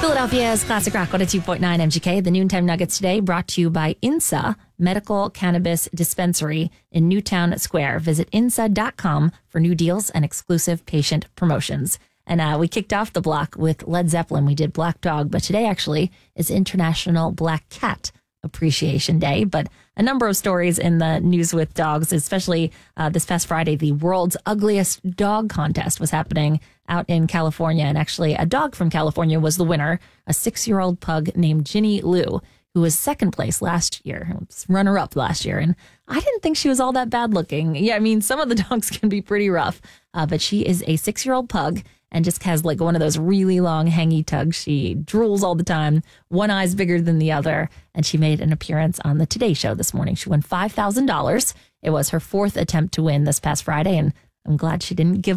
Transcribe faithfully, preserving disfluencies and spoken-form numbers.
Philadelphia's Classic Rock one oh two point nine M G K. The Noontime Nuggets today brought to you by INSA Medical Cannabis Dispensary in Newtown Square. Visit I N S A dot com for new deals and exclusive patient promotions. And uh, we kicked off the block with Led Zeppelin. We did Black Dog, but today actually is International Black Cat Appreciation Day. But a number of stories in the news with dogs, especially uh, this past Friday, the world's ugliest dog contest was happening out in California. And actually a dog from California was the winner, a six-year-old pug named Ginny Lou, who was second place last year, runner-up last year. And I didn't think she was all that bad looking. Yeah, I mean, some of the dogs can be pretty rough, uh, but she is a six-year-old pug and just has like one of those really long hangy tugs. She drools all the time. One eye's bigger than the other. And she made an appearance on the Today Show this morning. She won five thousand dollars. It was her fourth attempt to win this past Friday. And I'm glad she didn't give